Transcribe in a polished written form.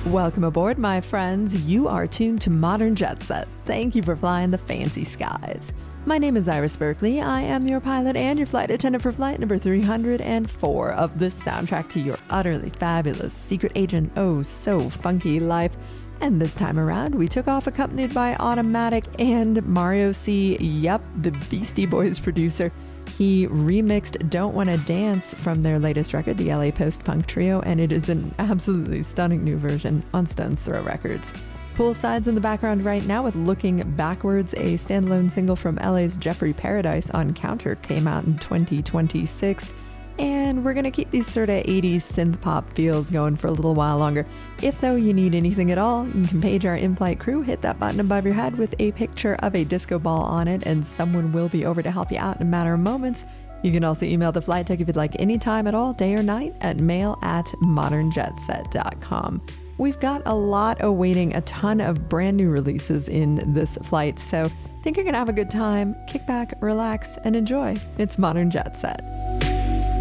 Welcome aboard, my friends. You are tuned to Modern Jet Set. Thank you for flying the fancy skies. My name is Iris Berkeley. I am your pilot and your flight attendant for flight number 304 of the soundtrack to your utterly fabulous secret agent, oh so funky life. And this time around, we took off accompanied by Automatic and Mario C. Yep, the Beastie Boys producer. He remixed Don't Wanna Dance from their latest record, the LA Post-Punk Trio, and it is an absolutely stunning new version on Stone's Throw Records. Poolside's in the background right now with Looking Backwards, a standalone single from LA's Jeffrey Paradise on Counter, came out in 2026. And we're going to keep these sort of 80s synth pop feels going for a little while longer. If, though, you need anything at all, you can page our in-flight crew, hit that button above your head with a picture of a disco ball on it, and someone will be over to help you out in a matter of moments. You can also email the flight tech if you'd like any time at all, day or night, at mail@modernjetset.com. We've got a lot awaiting, a ton of brand new releases in this flight, so I think you're going to have a good time. Kick back, relax, and enjoy. It's Modern Jet Set.